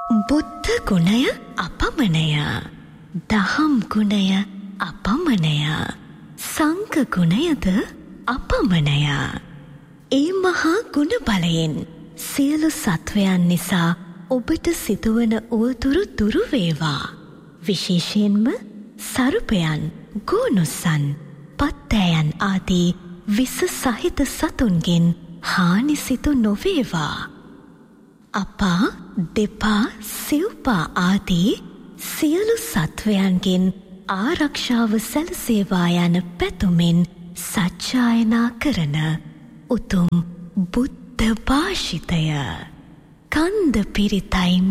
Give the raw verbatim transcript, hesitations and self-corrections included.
බුද්ධ ගුණය අපමණය. දහම් ගුණය අපමණය. සංඝ ගුණයද අපමණය. ඒ මහා ගුණ බලයෙන් සියලු සත්වයන් නිසා ඔබට සිදුවන උවදුරු දුරු වේවා. විශේෂයෙන්ම සරුපයන්, ගෝනුස්සන්, පත්තෑයන් ආදී විස සහිත සතුන්ගෙන් හානි සිදු නොවේවා. අපා, දෙපා, සිව්පා ආදී සියලු සත්වයන්ගෙන් ආරක්ෂාව සැලසේවා යන පැතුමෙන් සජ්ජායනා කරන උතුම් බුද්ධ භාෂිතය. කන්ද පිරිතයි